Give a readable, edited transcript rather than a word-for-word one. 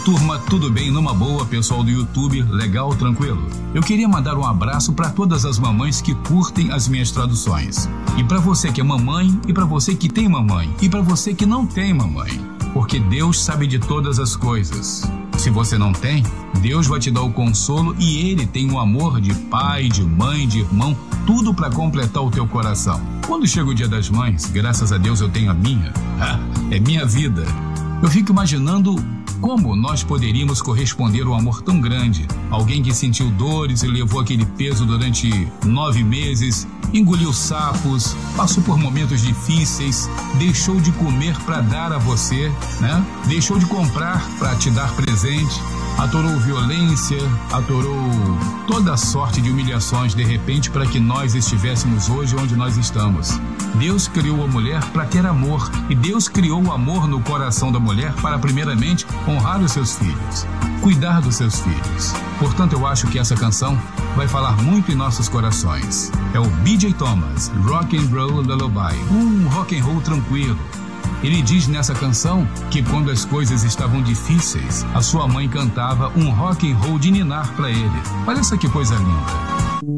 Turma, tudo bem? Numa boa, pessoal do YouTube, legal, tranquilo? Eu queria mandar um abraço para todas as mamães que curtem as minhas traduções. E para você que é mamãe, e para você que tem mamãe, e para você que não tem mamãe. Porque Deus sabe de todas as coisas. Se você não tem, Deus vai te dar o consolo e Ele tem o amor de pai, de mãe, de irmão, tudo para completar o teu coração. Quando chega o Dia das Mães, graças a Deus eu tenho a minha. É minha vida. Eu fico imaginando como nós poderíamos corresponder ao amor tão grande. Alguém que sentiu dores e levou aquele peso durante 9 meses, engoliu sapos, passou por momentos difíceis, deixou de comer para dar a você, né? Deixou de comprar para te dar presente, atorou violência, atorou toda sorte de humilhações de repente para que nós estivéssemos hoje onde nós estamos. Deus criou a mulher para ter amor e Deus criou o amor no coração da mulher para primeiramente honrar os seus filhos, cuidar dos seus filhos. Portanto, eu acho que essa canção vai falar muito em nossos corações. É o B.J. Thomas, Rock and Roll Lullaby, rock and roll tranquilo. Ele diz nessa canção que quando as coisas estavam difíceis, a sua mãe cantava um rock and roll de ninar para ele. Olha só que coisa linda.